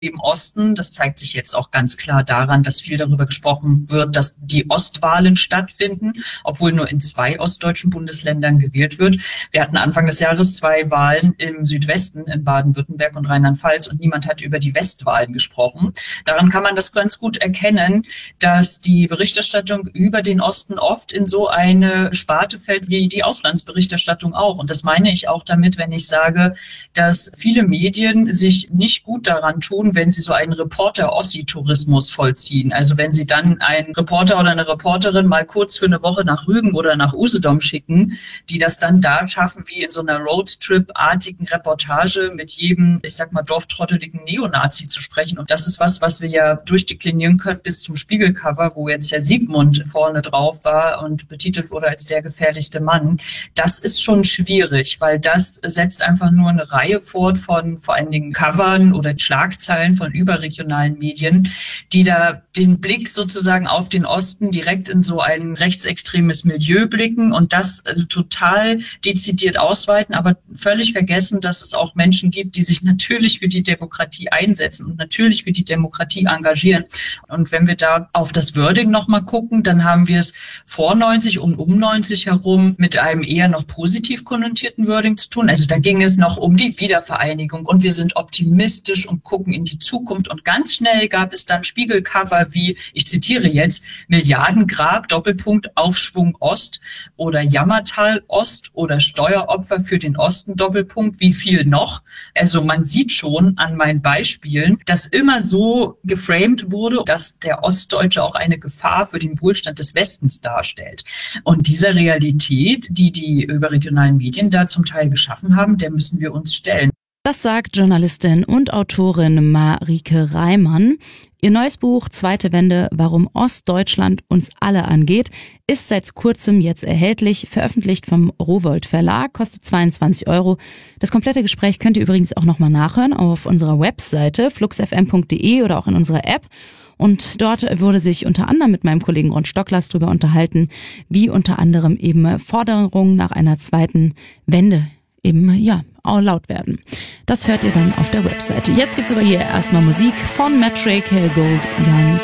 im Osten. Das zeigt sich jetzt auch ganz klar daran, dass viel darüber gesprochen wird, dass die Ostwahlen stattfinden, obwohl nur in 2 ostdeutschen Bundesländern gewählt wird. Wir hatten Anfang des Jahres 2 Wahlen im Südwesten, in Baden-Württemberg und Rheinland-Pfalz, und niemand hat über die Westwahlen gesprochen. Daran kann man das ganz gut erkennen, dass die Berichterstattung über den Osten oft in so eine Sparte fällt wie die Auslandsberichterstattung auch. Und das meine ich auch damit, wenn ich sage, dass viele Medien sich nicht gut daran tun, wenn sie so einen Reporter-Ossi-Tourismus vollziehen. Also wenn sie dann einen Reporter oder eine Reporterin mal kurz für eine Woche nach Rügen oder nach Usedom schicken, die das dann da schaffen, wie in so einer Roadtrip-artigen Reportage mit jedem, ich sag mal, dorftrotteligen Neonazi zu sprechen. Und das ist was wir ja durchdeklinieren können bis zum Spiegelcover, wo jetzt Herr Siegmund vorne drauf war und betitelt wurde als der gefährlichste Mann. Das ist schon schwierig, weil das setzt einfach nur eine Reihe fort von vor allen Dingen Covern oder Schlagzeilen von überregionalen Medien, die da den Blick sozusagen auf den Osten direkt in so ein rechtsextremes Milieu blicken und das total dezidiert ausweiten, aber völlig vergessen, dass es auch Menschen gibt, die sich natürlich für die Demokratie einsetzen und natürlich für die Demokratie engagieren. Und wenn wir da auf das Wording nochmal gucken, dann haben wir es vor 90 und um 90 herum mit einem eher noch positiv konnotierten Wording zu tun. Also da ging es noch um die Wiedervereinigung und wir sind optimistisch und gucken in die Zukunft. Und ganz schnell gab es dann Spiegelcover wie, ich zitiere jetzt, Milliardengrab, Doppelpunkt, Aufschwung Ost oder Jammertal Ost oder Steueropfer für den Osten, Doppelpunkt, wie viel noch? Also man sieht schon an meinen Beispielen, dass immer so geframed wurde, dass der Ostdeutsche auch eine Gefahr für den Wohlstand des Westens darstellt. Und dieser Realität, die die überregionalen Medien da zum Teil geschaffen haben, der müssen wir uns stellen. Das sagt Journalistin und Autorin Marike Reimann. Ihr neues Buch Zweite Wende, warum Ostdeutschland uns alle angeht, ist seit kurzem jetzt erhältlich, veröffentlicht vom Rowohlt Verlag, kostet 22 €. Das komplette Gespräch könnt ihr übrigens auch nochmal nachhören auf unserer Webseite fluxfm.de oder auch in unserer App. Und dort wurde sich unter anderem mit meinem Kollegen Ron Stocklers drüber unterhalten, wie unter anderem eben Forderungen nach einer zweiten Wende eben, laut werden. Das hört ihr dann auf der Webseite. Jetzt gibt's aber hier erstmal Musik von Metric Gold Guns.